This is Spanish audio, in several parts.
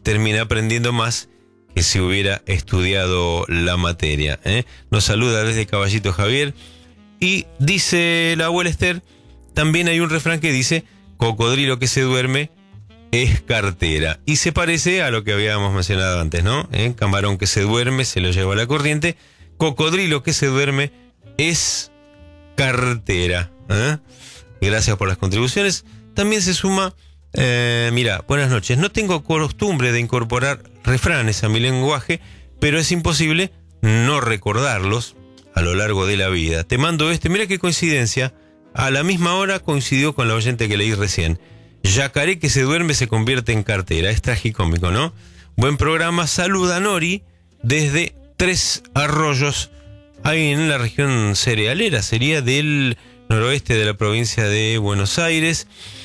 termina aprendiendo más que si hubiera estudiado la materia. Nos saluda desde Caballito Javier. Y dice la abuela Esther, también hay un refrán que dice, cocodrilo que se duerme es cartera. Y se parece a lo que habíamos mencionado antes, ¿no? Camarón que se duerme se lo lleva a la corriente. Cocodrilo que se duerme es cartera. Gracias por las contribuciones. También se suma, mira, buenas noches. No tengo costumbre de incorporar refranes a mi lenguaje, pero es imposible no recordarlos a lo largo de la vida. Te mando mira qué coincidencia. A la misma hora coincidió con la oyente que leí recién. Yacaré que se duerme se convierte en cartera. Es tragicómico, ¿no? Buen programa. Saluda Nori desde Tres Arroyos, ahí en la región cerealera. Sería del noroeste de la provincia de Buenos Aires.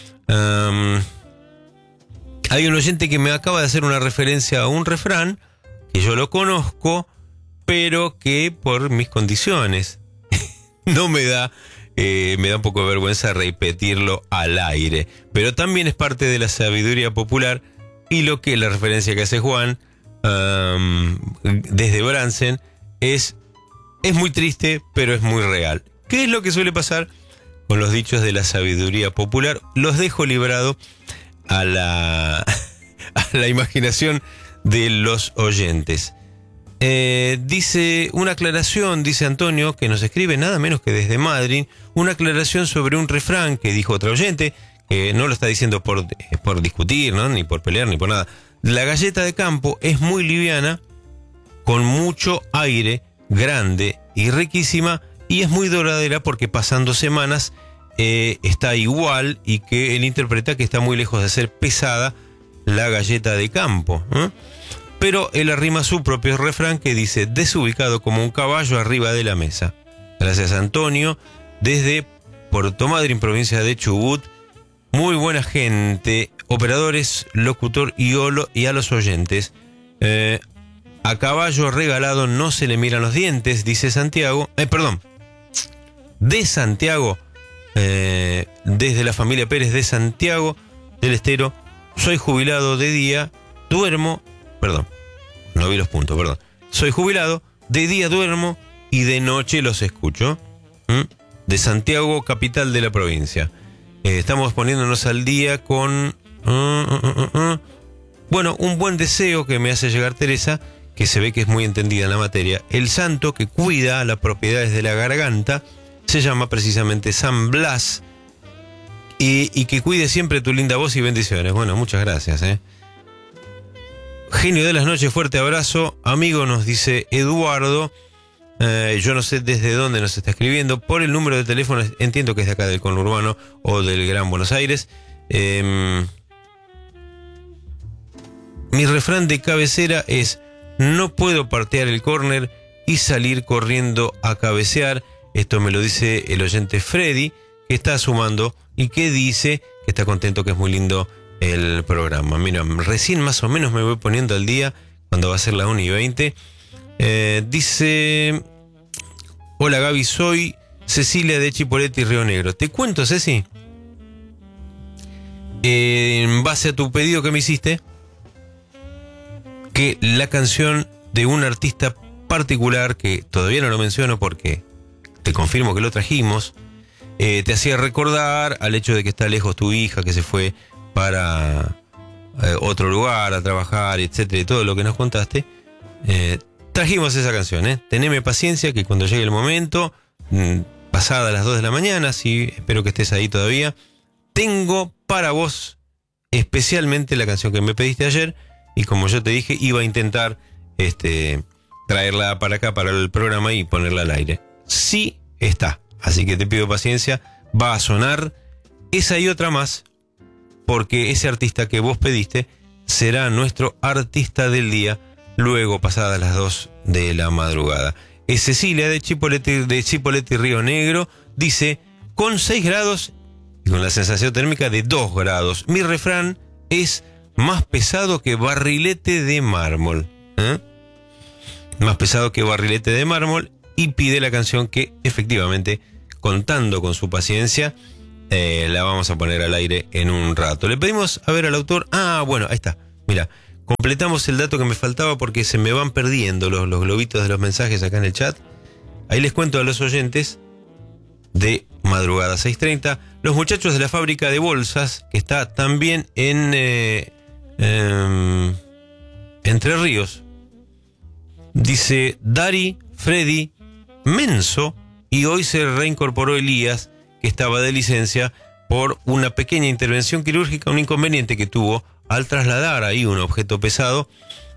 Hay un oyente que me acaba de hacer una referencia a un refrán que yo lo conozco, pero que por mis condiciones no me da un poco de vergüenza repetirlo al aire, pero también es parte de la sabiduría popular y lo que la referencia que hace Juan desde Bransen es muy triste, pero es muy real. ¿Qué es lo que suele pasar con los dichos de la sabiduría popular? Los dejo librado a la imaginación de los oyentes. Dice una aclaración, dice Antonio, que nos escribe nada menos que desde Madrid, una aclaración sobre un refrán que dijo otra oyente, que no lo está diciendo por discutir, ¿no? Ni por pelear, ni por nada. La galleta de campo es muy liviana, con mucho aire, grande y riquísima, y es muy duradera porque pasando semanas está igual, y que él interpreta que está muy lejos de ser pesada la galleta de campo, pero él arrima su propio refrán que dice, desubicado como un caballo arriba de la mesa. Gracias, Antonio, desde Puerto Madryn, provincia de Chubut. Muy buena gente, operadores, locutor y a los oyentes. A caballo regalado no se le miran los dientes, dice Santiago. De Santiago, desde la familia Pérez de Santiago del Estero. Soy jubilado de día, soy jubilado, de día duermo y de noche los escucho. De Santiago, capital de la provincia. Estamos poniéndonos al día con bueno, un buen deseo que me hace llegar Teresa, que se ve que es muy entendida en la materia. El santo que cuida las propiedades de la garganta se llama precisamente San Blas, y que cuide siempre tu linda voz y bendiciones. Bueno, muchas gracias. Genio de las noches, fuerte abrazo. Amigo, nos dice Eduardo. Yo no sé desde dónde nos está escribiendo. Por el número de teléfono entiendo que es de acá del conurbano o del Gran Buenos Aires. Mi refrán de cabecera es: no puedo partear el córner y salir corriendo a cabecear. Esto me lo dice el oyente Freddy, que está sumando y que dice que está contento, que es muy lindo el programa. Mira, recién más o menos me voy poniendo al día cuando va a ser la 1:20. Dice: hola Gaby, soy Cecilia de Chipolete y Río Negro. Te cuento, Ceci, en base a tu pedido que me hiciste, que la canción de un artista particular, que todavía no lo menciono porque te confirmo que lo trajimos, te hacía recordar al hecho de que está lejos tu hija, que se fue para otro lugar a trabajar, etcétera, y todo lo que nos contaste. Trajimos esa canción, Teneme paciencia, que cuando llegue el momento, pasada las 2 de la mañana, sí, espero que estés ahí todavía, tengo para vos especialmente la canción que me pediste ayer, y como yo te dije, iba a intentar traerla para acá, para el programa, y ponerla al aire. Sí está, así que te pido paciencia, va a sonar esa y otra más, porque ese artista que vos pediste será nuestro artista del día, luego pasadas las 2 de la madrugada. Es Cecilia de Chipolete y Río Negro, dice: con 6 grados y con la sensación térmica de 2 grados. Mi refrán es más pesado que barrilete de mármol. Más pesado que barrilete de mármol, y pide la canción que efectivamente, contando con su paciencia, la vamos a poner al aire en un rato. Le pedimos a ver al autor. Bueno, ahí está. Mira, completamos el dato que me faltaba porque se me van perdiendo los globitos de los mensajes acá en el chat. Ahí les cuento a los oyentes de Madrugada 6:30, los muchachos de la fábrica de bolsas, que está también en Entre Ríos. Dice Dari, Freddy, Menso, y hoy se reincorporó Elías, que estaba de licencia por una pequeña intervención quirúrgica, un inconveniente que tuvo al trasladar ahí un objeto pesado.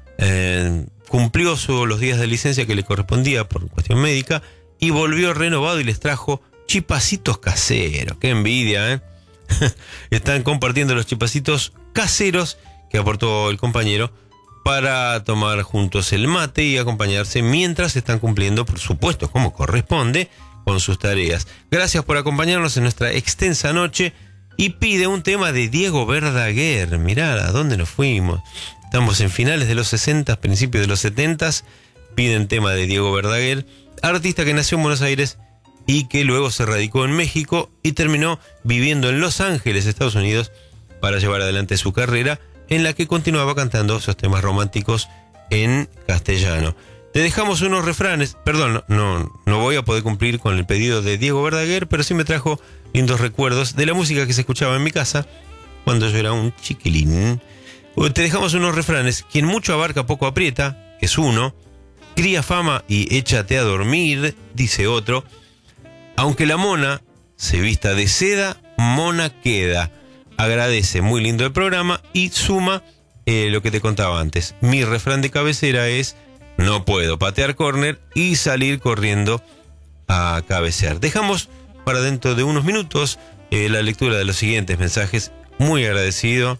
Cumplió los días de licencia que le correspondía por cuestión médica y volvió renovado y les trajo chipacitos caseros. ¡Qué envidia, eh! Están compartiendo los chipacitos caseros que aportó el compañero para tomar juntos el mate y acompañarse mientras están cumpliendo, por supuesto, como corresponde, con sus tareas. Gracias por acompañarnos en nuestra extensa noche. Y pide un tema de Diego Verdaguer. Mirá a dónde nos fuimos. Estamos en finales de los 60, principios de los 70. Piden tema de Diego Verdaguer, artista que nació en Buenos Aires y que luego se radicó en México y terminó viviendo en Los Ángeles, Estados Unidos, para llevar adelante su carrera, en la que continuaba cantando esos temas románticos en castellano. Te dejamos unos refranes. Perdón, no voy a poder cumplir con el pedido de Diego Verdaguer, pero sí me trajo lindos recuerdos de la música que se escuchaba en mi casa cuando yo era un chiquilín. Te dejamos unos refranes. Quien mucho abarca, poco aprieta, es uno. Cría fama y échate a dormir, dice otro. Aunque la mona se vista de seda, mona queda. Agradece, muy lindo el programa, y suma lo que te contaba antes. Mi refrán de cabecera es: no puedo patear córner y salir corriendo a cabecear. Dejamos para dentro de unos minutos la lectura de los siguientes mensajes. Muy agradecido.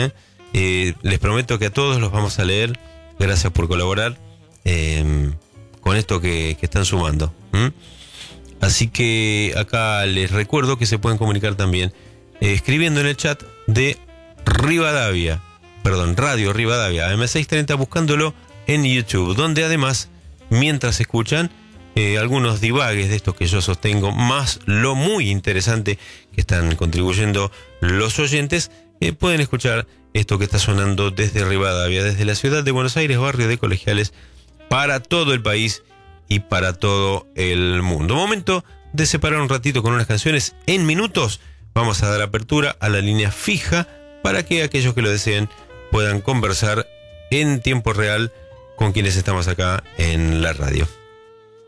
Les prometo que a todos los vamos a leer. Gracias por colaborar con esto que están sumando. Así que acá les recuerdo que se pueden comunicar también escribiendo en el chat de Rivadavia, Radio Rivadavia, AM630, buscándolo en YouTube, donde además, mientras escuchan algunos divagues de estos que yo sostengo, más lo muy interesante que están contribuyendo los oyentes, pueden escuchar esto que está sonando desde Rivadavia, desde la ciudad de Buenos Aires, barrio de Colegiales, para todo el país y para todo el mundo. Momento de separar un ratito con unas canciones. En minutos vamos a dar apertura a la línea fija para que aquellos que lo deseen puedan conversar en tiempo real con quienes estamos acá en la radio.